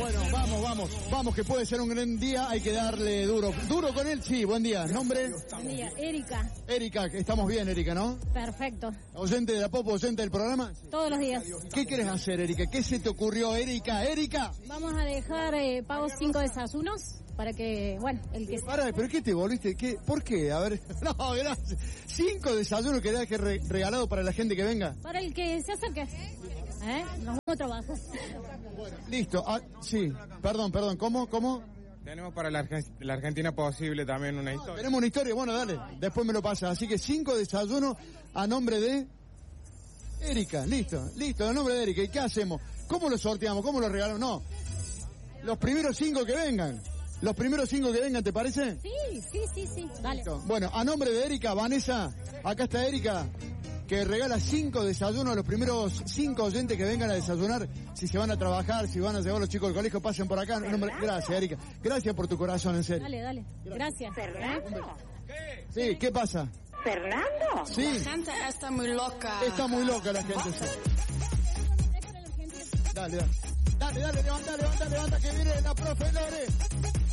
Bueno, vamos, que puede ser un gran día, hay que darle duro. Duro con él, sí, buen día. ¿Nombre? Buen día, Erika. Erika, estamos bien, Erika, ¿no? Perfecto. ¿Oyente de la Popo, oyente del programa? Sí. Todos los días. ¿Qué querés hacer, Erika? ¿Qué se te ocurrió, Erika? ¡Erika! Vamos a dejar pagos 5 desayunos para que, bueno, el que... Pará, ¿pero qué te volviste? ¿Qué? ¿Por qué? A ver, no, gracias. 5 desayunos que deje regalado para la gente que venga. Para el que se acerque. Nos vamos a trabajar. Bueno, listo. Ah, sí, perdón, ¿cómo? Tenemos para la Argentina Posible también una historia. Tenemos una historia, bueno, dale, después me lo pasa. Así que 5 desayunos a nombre de Erika, listo, a nombre de Erika. ¿Y qué hacemos? ¿Cómo lo sorteamos? ¿Cómo lo regalamos? No, los primeros 5 que vengan. ¿Te parece? Sí, dale. Listo. Bueno, a nombre de Erika, Vanessa, acá está Erika, que regala 5 desayunos a los primeros 5 oyentes que vengan a desayunar. Si se van a trabajar, si van a llevar a los chicos del colegio, pasen por acá. Gracias, Erika. Gracias por tu corazón, en serio. Dale. Gracias. ¿Fernando? Sí, ¿qué pasa? ¿Fernando? Sí. La gente está muy loca. Está muy loca la gente, sí. Dale, levanta, que viene la profe Lore.